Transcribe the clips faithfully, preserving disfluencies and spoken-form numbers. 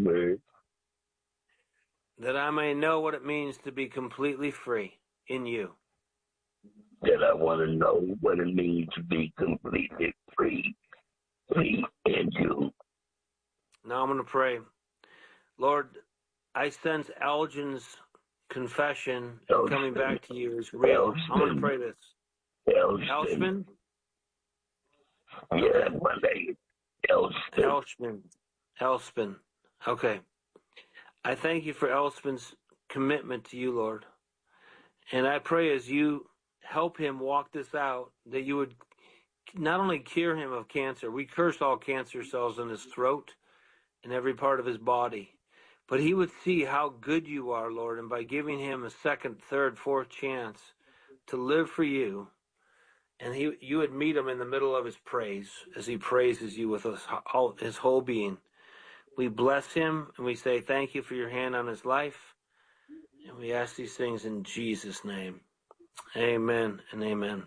word. That I may know what it means to be completely free in you. That I want to know what it means to be completely free, free in you. Now I'm going to pray. Lord, I sense Elgin's confession and coming back to you is real. Elspin. I'm going to pray this. Elspin. Elspin? Yeah, Okay. my name. Elspin. Elspin. Elspin. Okay. I thank you for Elspin's commitment to you, Lord. And I pray as you help him walk this out, that you would not only cure him of cancer, we curse all cancer cells in his throat and every part of his body, but he would see how good you are, Lord, and by giving him a second, third, fourth chance to live for you, and he, you would meet him in the middle of his praise as he praises you with his, all, his whole being. We bless him and we say thank you for your hand on his life, and we ask these things in Jesus' name. Amen and amen.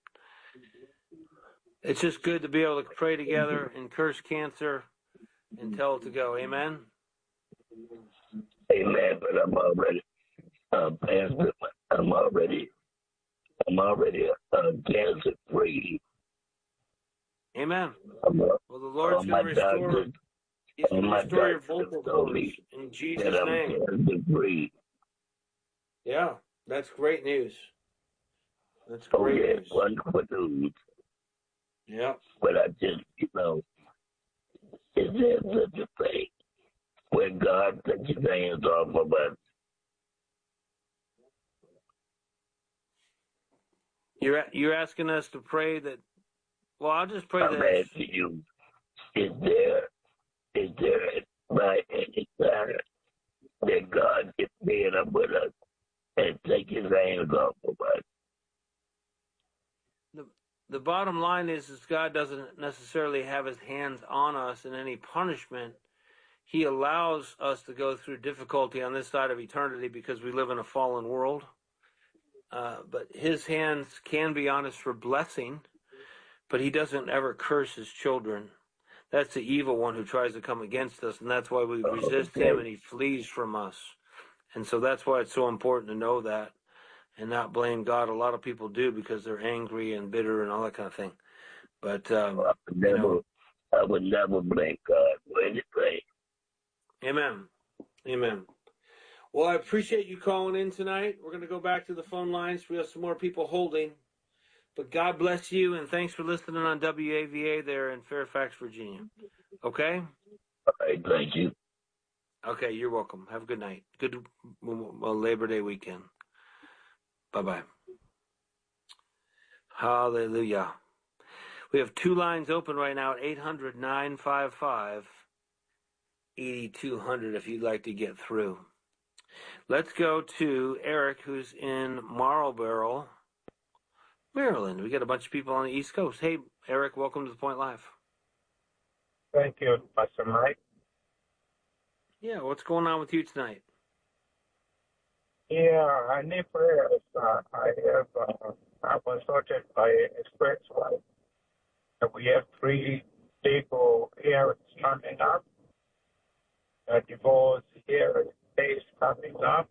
It's just good to be able to pray together and curse cancer and tell it to go. Amen? Amen, but I'm already, uh, Pastor, I'm already, I'm already uh, cancer free. Amen. I'm a, Well, the Lord's uh, going to restore, doctor, he's going to my restore your doctor vocal told cords me in that Jesus' I'm name. cancer free. Yeah, that's great news. That's Oh, great yeah, news. wonderful news. Yeah. But I just, you know, is there such a thing when God takes his hands off of us? You're you're asking us to pray that, well, I'll just pray I'm this. asking you, is there, is there by any time that God is being up with us and take his hands off of us? The, the bottom line is, is God doesn't necessarily have his hands on us in any punishment. He allows us to go through difficulty on this side of eternity because we live in a fallen world. Uh, but his hands can be on us for blessing, but he doesn't ever curse his children. That's the evil one who tries to come against us, and that's why we resist Okay. him and he flees from us. And so that's why it's so important to know that and not blame God. A lot of people do because they're angry and bitter and all that kind of thing. But, um, I would never, you know. I would never blame God for anything. Amen. Amen. Well, I appreciate you calling in tonight. We're going to go back to the phone lines. We have some more people holding. But God bless you, and thanks for listening on W A V A there in Fairfax, Virginia. Okay? All right, thank you. Okay, you're welcome. Have a good night. Good well, Labor Day weekend. Bye-bye. Hallelujah. We have two lines open right now at eight hundred, nine five five, eight two zero zero if you'd like to get through. Let's go to Eric, who's in Marlboro, Maryland. We got a bunch of people on the East Coast. Hey, Eric, welcome to The Point Live. Thank you, Pastor Mike. Yeah, what's going on with you tonight? Yeah, I need prayers. Uh, I have uh, I was sorted by Express Life. We have three legal hearings coming up. A divorce hearing case coming up.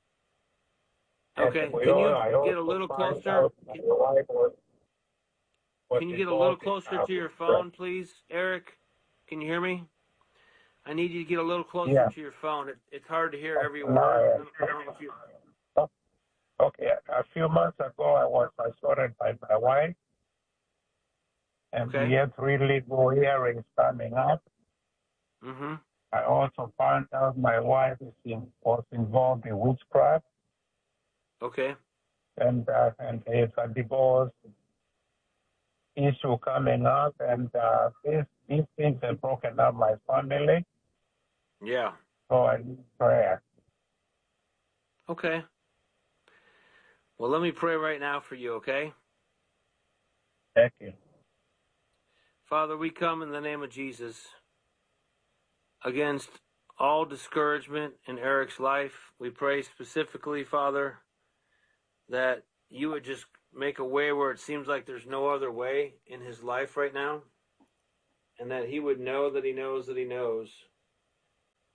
Okay, And we can all, you I get a also little find closer? out my wife was, was Can you get a little involved in closer uh, to your phone, please, Eric? Can you hear me? I need you to get a little closer yeah. to your phone. It, it's hard to hear every No, word. I- I don't, I don't know if you... Okay, a few months ago, I was assaulted by my wife, and Okay. we have three legal hearings coming up. Mm-hmm. I also found out my wife is in, was involved in witchcraft, Okay. and uh, and there's a divorce issue coming up, and uh, these these things have broken up my family. Yeah. So I need prayer. Okay. Well, let me pray right now for you, okay? Thank you. Father, we come in the name of Jesus against all discouragement in Eric's life. We pray specifically, Father, that you would just make a way where it seems like there's no other way in his life right now, and that he would know that he knows that he knows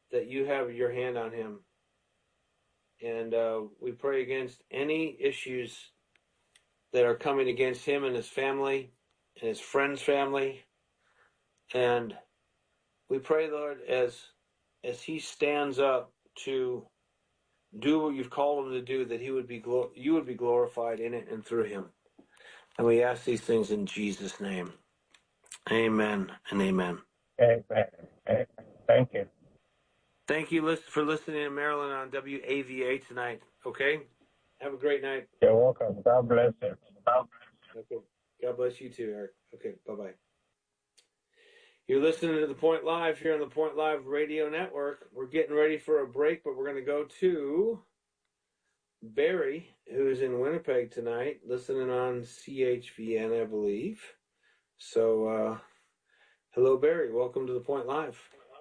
that you have your hand on him. And uh, we pray against any issues that are coming against him and his family and his friend's family. And we pray, Lord, as as he stands up to do what you've called him to do, that he would be glo- you would be glorified in it and through him. And we ask these things in Jesus' name. Amen and amen. Amen. Amen. Thank you. Thank you for listening to Maryland on W A V A tonight. Okay? Have a great night. You're welcome. God bless you. God bless you. Okay. God bless you too, Eric. Okay, bye-bye. You're listening to The Point Live here on the Point Live Radio Network. We're getting ready for a break, but we're going to go to Barry, who's in Winnipeg tonight, listening on C H V N, I believe. So, uh, hello, Barry. Welcome to The Point Live.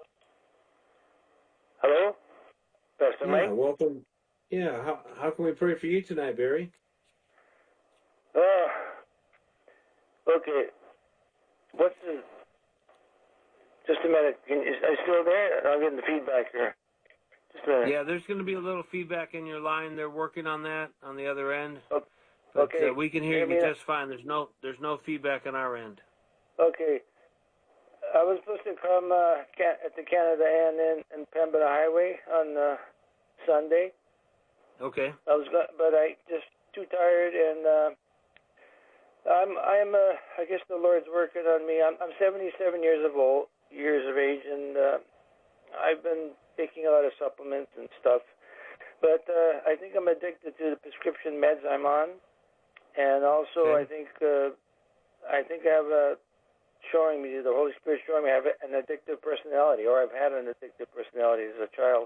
Hello? Pastor Yeah, Mike? welcome. Yeah, how, how can we pray for you tonight, Barry? Uh, okay. What's the... Just a minute. Can you, are you still there? I'm getting the feedback here. Just a minute. Yeah, there's going to be a little feedback in your line. They're working on that on the other end. Oh, But okay. uh, we can hear Hear you me just fine. There's no there's no feedback on our end. Okay. I was supposed to come uh, at the Canada A and N and Pembina Highway on uh, Sunday. Okay. I was, go- but I just too tired, and uh, I'm I'm uh, I guess the Lord's working on me. I'm I'm seventy-seven years of old, years of age, and uh, I've been taking a lot of supplements and stuff. But uh, I think I'm addicted to the prescription meds I'm on, and also Okay. I think uh, I think I have a showing me the Holy Spirit showing me I have an addictive personality, or I've had an addictive personality as a child.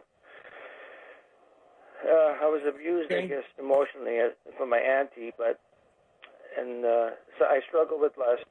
Uh, I was abused, Okay. I guess, emotionally as, from my auntie, but and uh, so I struggle with lust.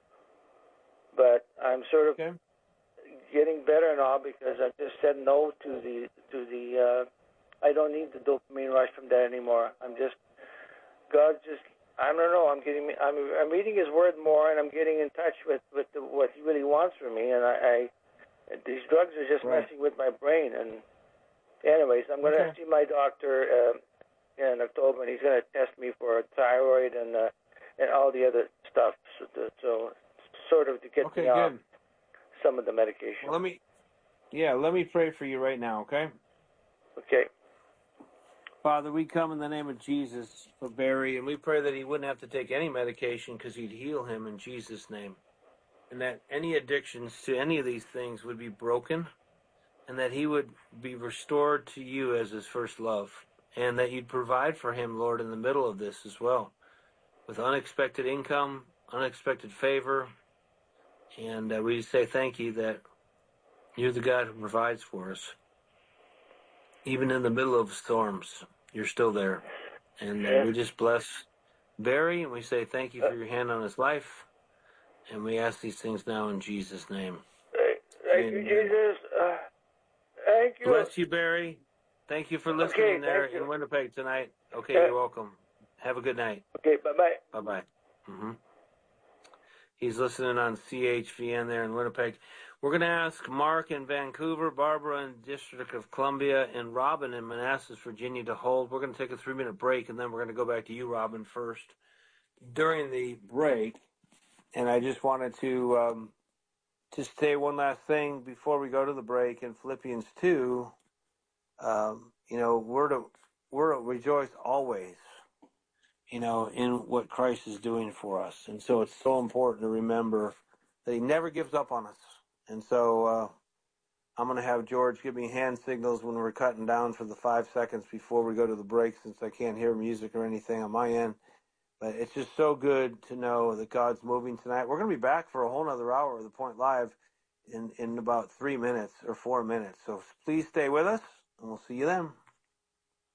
But I'm sort of Okay. getting better now because I've just said no to the to the. Uh, I don't need the dopamine rush from that anymore. I'm just God just. I don't know. I'm getting. I'm I'm reading His Word more, and I'm getting in touch with with the, what He really wants from me. And I, I these drugs are just Right. messing with my brain. And anyways, I'm going to Okay. see my doctor uh, in October, and he's going to test me for thyroid and uh, and all the other stuff. So, to, so sort of to get Okay, me off good. some of the medication. Well, let me yeah, let me pray for you right now, okay? Okay. Father, we come in the name of Jesus for Barry, and we pray that he wouldn't have to take any medication because you'd heal him in Jesus' name. And that any addictions to any of these things would be broken, and that he would be restored to you as his first love, and that you'd provide for him, Lord, in the middle of this as well, with unexpected income, unexpected favor. And uh, we say thank you that you're the God who provides for us. Even in the middle of storms, you're still there. And uh, Yes. we just bless Barry, and we say thank you for your hand on his life. And we ask these things now in Jesus' name. Thank, thank you, Amen. Jesus. Uh, thank you. Bless you, Barry. Thank you for listening Okay, there thank you. in Winnipeg tonight. Okay, Yeah. you're welcome. Have a good night. Okay, bye-bye. Bye-bye. Mm-hmm. He's listening on C H V N there in Winnipeg. We're going to ask Mark in Vancouver, Barbara in District of Columbia, and Robin in Manassas, Virginia to hold. We're going to take a three-minute break, and then we're going to go back to you, Robin, first. During the break, and I just wanted to um, just say one last thing before we go to the break. In Philippians two, um, you know, we're to, we're to rejoice always, you know, in what Christ is doing for us. And so it's so important to remember that he never gives up on us. And so uh, I'm going to have George give me hand signals when we're cutting down for the five seconds before we go to the break, since I can't hear music or anything on my end. But it's just so good to know that God's moving tonight. We're going to be back for a whole other hour of The Point Live in, in about three minutes or four minutes. So please stay with us, and we'll see you then.